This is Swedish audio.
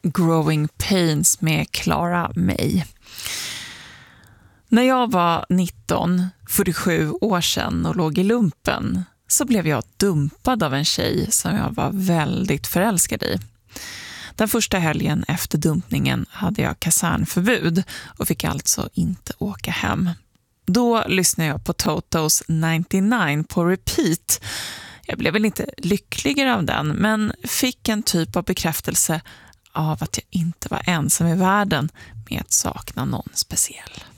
Growing Pains med Clara May. När jag var 19, 47 år sedan och låg i lumpen så blev jag dumpad av en tjej som jag var väldigt förälskad i. Den första helgen efter dumpningen hade jag kasernförbud och fick alltså inte åka hem. Då lyssnade jag på Totos 99 på repeat. Jag blev väl inte lyckligare av den, men fick en typ av bekräftelse av att jag inte var ensam i världen med att sakna någon speciell.